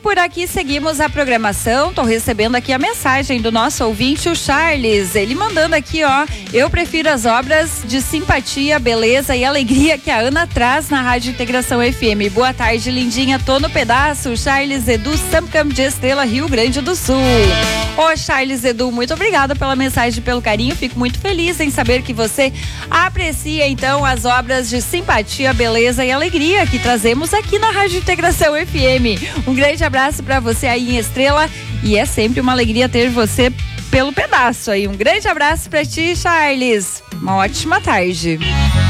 por aqui seguimos a programação. Tô recebendo aqui a mensagem do nosso ouvinte, o Charles. Ele mandando aqui, ó: eu prefiro as obras de simpatia, beleza e alegria que a Ana traz na Rádio Integração FM. Boa tarde, lindinha. Tô no pedaço. Charles Edu, Samcamp de Estrela, Rio Grande do Sul. Ô Charles Edu, muito obrigada pela mensagem, pelo carinho. Fico muito feliz em saber que você aprecia então as obras de simpatia, beleza e alegria que trazemos aqui na Rádio Integração FM. Um grande abraço para você aí em Estrela e é sempre uma alegria ter você pelo pedaço aí. Um grande abraço para ti, Charles. Uma ótima tarde.